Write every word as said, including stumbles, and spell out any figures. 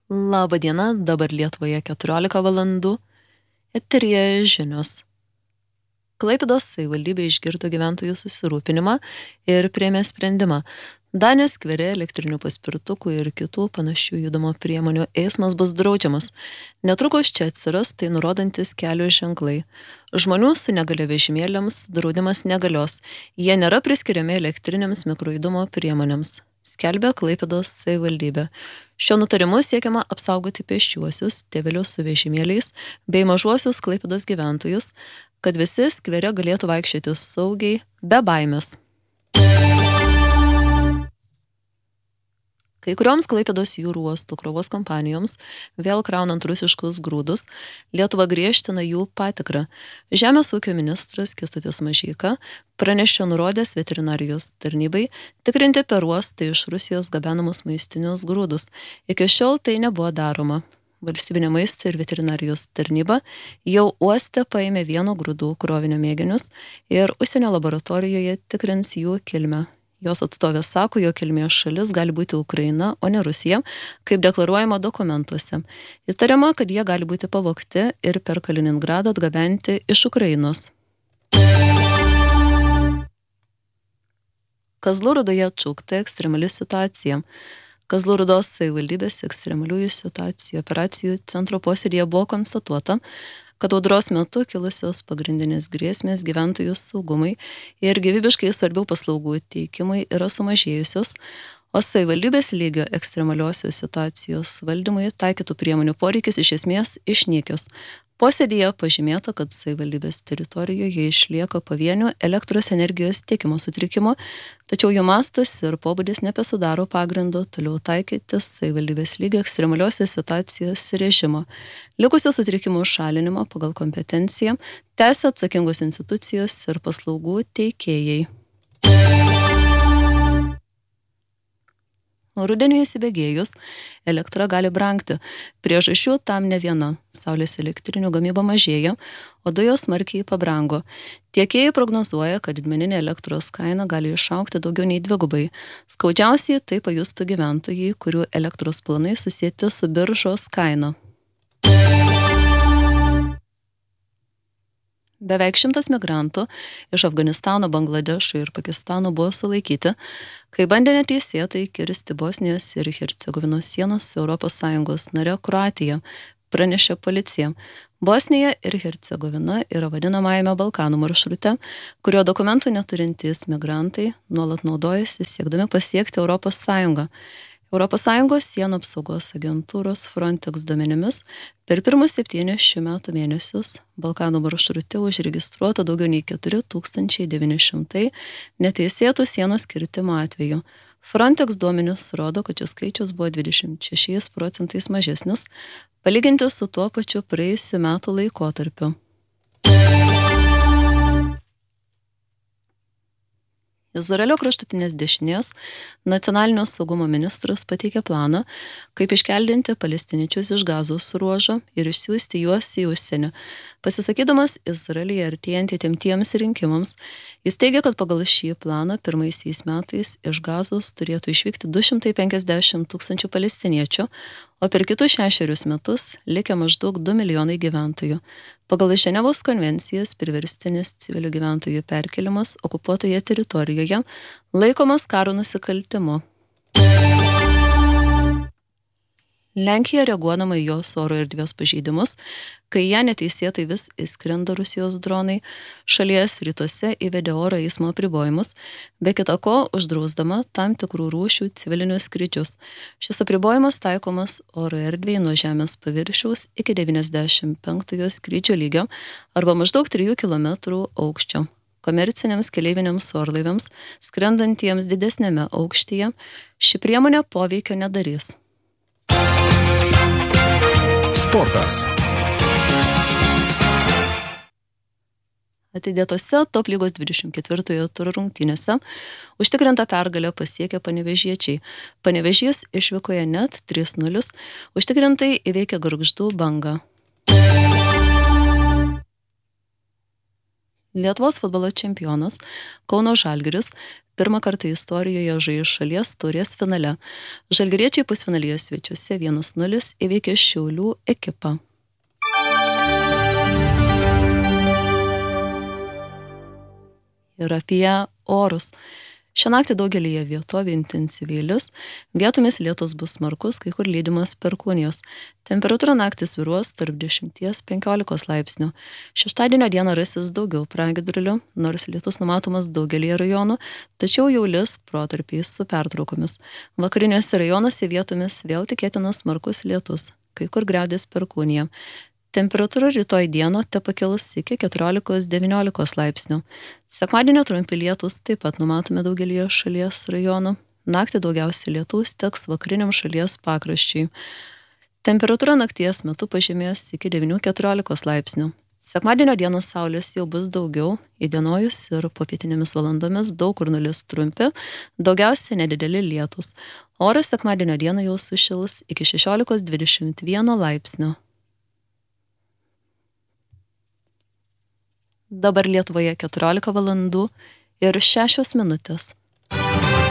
Labą dieną, dabar Lietuvoje keturiolika valandų. Eteryje žinios. Klaipėdos savivaldybė išgirdo gyventojų susirūpinimą ir priėmė sprendimą. Danės skvere elektrinių paspirtukų ir kitų panašių judamo priemonių eismas bus draudžiamas. Netrukus čia atsiras tai nurodantis kelio ženklai. Žmonių su negalia vežimėliams draudimas negalios. Jie nėra priskiriami elektriniams mikrojudumo priemonėms, skelbė Klaipėdos savivaldybė. Šio nutarimu siekiama apsaugoti pėsčiuosius, tėvelius su vežimėliais bei mažuosius Klaipėdos gyventojus, kad visi skvere galėtų vaikščioti saugiai, be baimės. Kai kurioms Klaipėdos jūrų uostų krovos kompanijoms, vėl kraunant rusiškus grūdus, Lietuva griežtina jų patikrą. Žemės ūkio ministras Kęstutis Mažeika pranešė nurodęs veterinarijos tarnybai tikrinti per uostą iš Rusijos gabenamus maistinius grūdus. Iki šiol tai nebuvo daroma. Valstybinė maisto ir veterinarijos tarnyba jau uoste paėmė vieno grūdų krovinio mėginius ir užsienio laboratorijoje tikrins jų kilmę. Jos atstovė sako, jo kilmės šalis gali būti Ukraina, o ne Rusija, kaip deklaruojama dokumentuose. Įtariama, kad jie gali būti pavogti ir per Kaliningradą atgabenti iš Ukrainos. Kazlų Rūdoje atšaukta ekstremali situacija. Kazlų Rūdos savivaldybės ekstremaliųjų situacijų operacijų centro posėdyje buvo konstatuota, kad audros metu kilusios pagrindinės grėsmės gyventojų saugumui ir gyvybiškai svarbių paslaugų teikimai yra sumažėjusios, o savivaldybės lygio ekstremaliosios situacijos valdymui taikytų priemonių poreikis iš esmės išnykęs. Posėdyje pažymėta, kad savivaldybės teritorijoje išlieka pavienių elektros energijos tiekimo sutrikimų, tačiau jų mastas ir pobūdis nepesudaro pagrindo toliau taikyti savivaldybės lygio ekstremaliosios situacijos režimo. Likusių sutrikimų šalinimo pagal kompetenciją tęsia atsakingos institucijos ir paslaugų teikėjai. Rudeniui įsibėgėjus, elektra gali brangti. Priežasčių tam ne viena. Saulės elektrinių gamyba mažėja, o dujos smarkiai pabrango. Tiekėjai prognozuoja, kad didmeninė elektros kaina gali išaugti daugiau nei dvigubai. Skaudžiausiai tai pajustų gyventojai, kurių elektros planai susieti su biržos kaina. Beveik šimtas migrantų iš Afganistano, Bangladešo ir Pakistano buvo sulaikyti, kai bandė neteisėtai kirsti Bosnijos ir Hercegovinos sienos su Europos Sąjungos nare Kroatija, pranešė policija. Bosnija ir Hercegovina yra vadinamajame Balkanų maršrute, kurio dokumentų neturintys migrantai nuolat naudojasi siekdami pasiekti Europos Sąjungą. Europos Sąjungos sienų apsaugos agentūros Frontex duomenimis per pirmus septynis šių metų mėnesius Balkanų maršrute užregistruota daugiau nei keturi tūkstančiai devyni šimtai neteisėtų sienos kirtimo atvejų. Frontex duomenys rodo, kad šis skaičius buvo dvidešimt šešiais procentais mažesnis, palyginti su tuo pačiu praėjusių metų laikotarpiu. Izraelio kraštutinės dešinės nacionalinio saugumo ministras pateikė planą, kaip iškeldinti palestiniečius iš Gazos ruožo ir išsiųsti juos į užsienį. Pasisakydamas Izraelyje artėjant įtemptiems rinkimams, jis teigia, kad pagal šį planą pirmaisiais metais iš Gazos turėtų išvykti du šimtai penkiasdešimt tūkstančių palestiniečių, o per kitus šešerius metus likę maždaug du milijonai gyventojų. Pagal Ženevos konvencijas priverstinis civilių gyventojų perkelimas okupuotoje teritorijoje laikomas karo nusikaltimu. Lenkija reaguodama į jos oro erdvės pažeidimus, kai ją neteisėtai vis įskrenda Rusijos dronai, šalies rytuose įvedė oro eismo apribojimus, be kita ko uždrausdama tam tikrų rūšių civilinius skrydžius. Šis apribojimas taikomas oro erdvėje nuo žemės paviršiaus iki devyniasdešimt penktojo skrydžio lygio arba maždaug trijų kilometrų aukščio. Komerciniams keleiviniams orlaiviams, skrendantiems didesnėme aukštyje, ši priemonė poveikio nedarys. Sportas. Atidėtose top lygos dvidešimt ketvirtojo turo rungtynėse užtikrinta pergalę pasiekė panevėžiečiai. Panevėžys išvykoje net trys nulis, užtikrintai įveikė Gargždų Bangą. Lietuvos futbolo čempionas Kauno Žalgiris pirmą kartą istorijoje žais šalies taurės finale. Žalgiriečiai pusfinalyje svečiuose vienas nulis įveikė Šiaulių ekipą. Ir apie orus. Šią naktį daugelyje vietovių intensyviai lis, vietomis lietus bus smarkus, kai kur lydimas perkūnijos. Temperatūra naktį svyruos tarp dešimties penkiolikos laipsnių. Šeštadienio dieną rasis daugiau pragiedrulių, nors lietus numatomas daugelyje rajonų, tačiau jau lis protarpiais su pertraukomis. Vakariniuose rajonuose vietomis vėl tikėtinas smarkus lietus, kai kur griaudės perkūnija. Temperatūra rytoj dieną tepakils iki keturiolikos devyniolikos laipsnių. Sekmadienio trumpi lietūs taip pat numatome daugelyje šalies rajonų. Naktį daugiausiai lietaus teks vakariniam šalies pakraščiui. Temperatūra nakties metu pažemės iki devynių keturiolikos laipsnių. Sekmadienio dieną saulės jau bus daugiau, įdienojus ir popietinėmis valandomis daug kur nulis trumpi, daugiausiai nedideli lietūs. Oras sekmadienio dieną jau sušils iki šešiolikos dvidešimt vieno laipsnio. Dabar Lietuvoje keturiolika valandų ir šešios minutės.